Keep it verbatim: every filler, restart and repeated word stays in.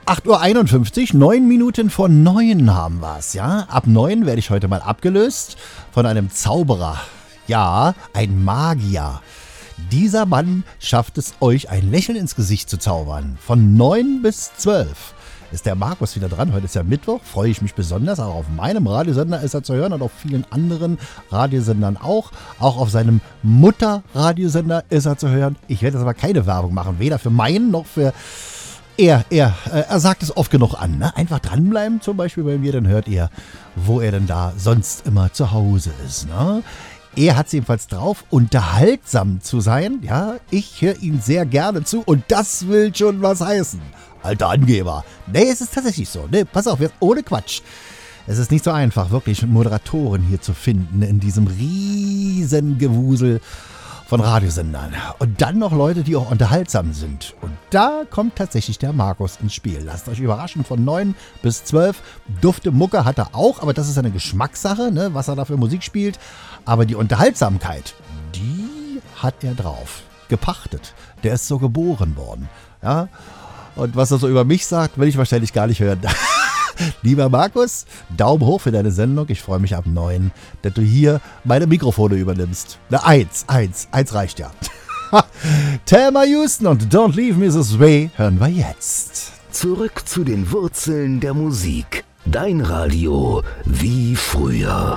acht Uhr einundfünfzig, neun Minuten vor neun haben wir's, ja. Ab neun werde ich heute mal abgelöst von einem Zauberer. Ja, ein Magier. Dieser Mann schafft es, euch ein Lächeln ins Gesicht zu zaubern. Von neun bis zwölf ist der Markus wieder dran. Heute ist ja Mittwoch, freue ich mich besonders. Auch auf meinem Radiosender ist er zu hören und auf vielen anderen Radiosendern auch. Auch auf seinem Mutter-Radiosender ist er zu hören. Ich werde jetzt aber keine Werbung machen, weder für meinen noch für... Er, er, er sagt es oft genug an, ne? Einfach dranbleiben, zum Beispiel bei mir, dann hört ihr, wo er denn da sonst immer zu Hause ist, ne? Er hat es jedenfalls drauf, unterhaltsam zu sein, ja? Ich höre ihn sehr gerne zu und das will schon was heißen. Alter Angeber. Nee, es ist tatsächlich so, ne? Pass auf, jetzt ohne Quatsch. Es ist nicht so einfach, wirklich Moderatoren hier zu finden in diesem riesen Gewusel von Radiosendern. Und dann noch Leute, die auch unterhaltsam sind. Und da kommt tatsächlich der Markus ins Spiel. Lasst euch überraschen, von neun bis zwölf. Dufte Mucke hat er auch, aber das ist eine Geschmackssache, ne, was er da für Musik spielt. Aber die Unterhaltsamkeit, die hat er drauf. Gepachtet. Der ist so geboren worden. Ja? Und was er so über mich sagt, will ich wahrscheinlich gar nicht hören. Lieber Markus, Daumen hoch für deine Sendung. Ich freue mich ab neun, dass du hier meine Mikrofone übernimmst. Na, eins, eins, eins reicht ja. Thelma Houston und Don't Leave Me This Way hören wir jetzt. Zurück zu den Wurzeln der Musik. Dein Radio wie früher.